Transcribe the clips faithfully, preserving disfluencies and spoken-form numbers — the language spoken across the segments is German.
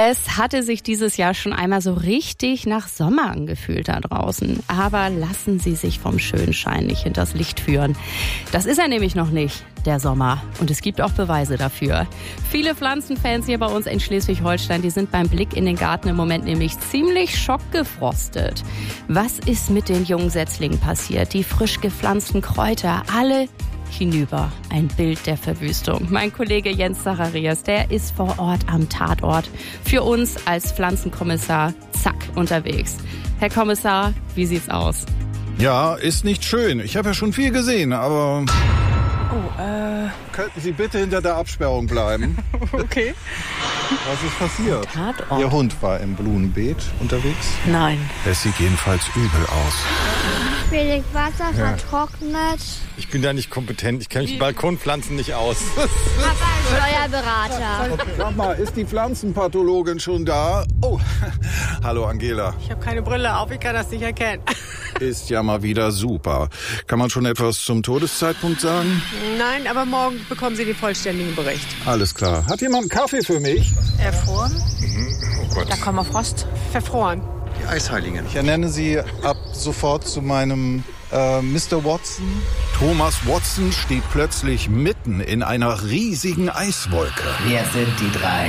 Es hatte sich dieses Jahr schon einmal so richtig nach Sommer angefühlt da draußen. Aber lassen Sie sich vom Schönschein nicht hinters Licht führen. Das ist er nämlich noch nicht, der Sommer. Und es gibt auch Beweise dafür. Viele Pflanzenfans hier bei uns in Schleswig-Holstein, die sind beim Blick in den Garten im Moment nämlich ziemlich schockgefrostet. Was ist mit den jungen Setzlingen passiert? Die frisch gepflanzten Kräuter, alle hinüber. Ein Bild der Verwüstung. Mein Kollege Jens Zacharias, der ist vor Ort am Tatort. Für uns als Pflanzenkommissar, zack, unterwegs. Herr Kommissar, wie sieht's aus? Ja, ist nicht schön. Ich habe ja schon viel gesehen, aber... Oh, äh... Könnten Sie bitte hinter der Absperrung bleiben? Okay. Was ist passiert? Tatort. Ihr Hund war im Blumenbeet unterwegs? Nein. Es sieht jedenfalls übel aus. Wenig Wasser, vertrocknet. Ich bin da nicht kompetent. Ich kenne mich Balkonpflanzen nicht aus. Papa ist Steuerberater. Sag mal, ist die Pflanzenpathologin schon da? Oh, hallo Angela. Ich habe keine Brille auf, ich kann das nicht erkennen. Ist ja mal wieder super. Kann man schon etwas zum Todeszeitpunkt sagen? Nein, aber morgen bekommen Sie den vollständigen Bericht. Alles klar. Hat jemand einen Kaffee für mich? Erfroren? Oh Gott. Da kommen wir Frost. Verfroren. Die Eisheiligen. Ich ernenne Sie ab sofort zu meinem äh, Mister Watson. Thomas Watson steht plötzlich mitten in einer riesigen Eiswolke. Wer sind die drei?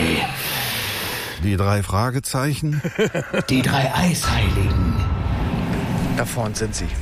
Die drei Fragezeichen? Die drei Eisheiligen. Da vorne sind sie.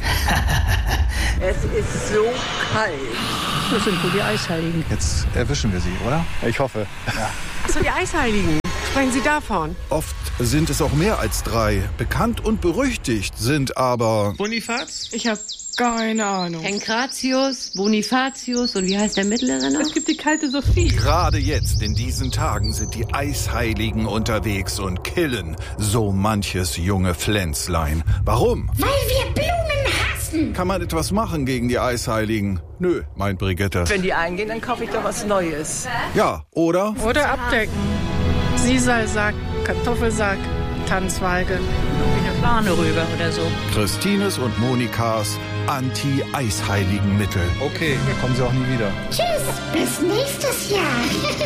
Es ist so kalt. Das sind wohl die Eisheiligen. Jetzt erwischen wir sie, oder? Ich hoffe. Achso, die Eisheiligen. Sprechen Sie davon? Oft sind es auch mehr als drei. Bekannt und berüchtigt sind aber... Bonifaz? Ich habe keine Ahnung. Pankratius, Bonifatius und wie heißt der mittlere noch? Es gibt die kalte Sophie. Gerade jetzt, in diesen Tagen, sind die Eisheiligen unterwegs und killen so manches junge Pflänzlein. Warum? Weil wir Blumen hassen. Kann man etwas machen gegen die Eisheiligen? Nö, meint Brigitte. Wenn die eingehen, dann kaufe ich doch was Neues. Ja, oder? Oder abdecken. Siesalsack, Kartoffelsack, Tannenzweige. Wie eine Plane rüber oder so. Christines und Monikas Anti-Eisheiligen-Mittel. Okay, kommen sie auch nie wieder. Tschüss, bis nächstes Jahr.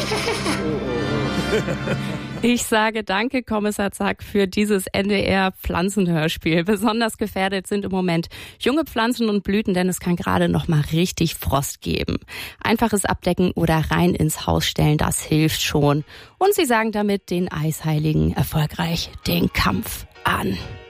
Ich sage danke, Kommissar Zack, für dieses N D R-Pflanzenhörspiel. Besonders gefährdet sind im Moment junge Pflanzen und Blüten, denn es kann gerade noch mal richtig Frost geben. Einfaches Abdecken oder rein ins Haus stellen, das hilft schon. Und sie sagen damit den Eisheiligen erfolgreich den Kampf an.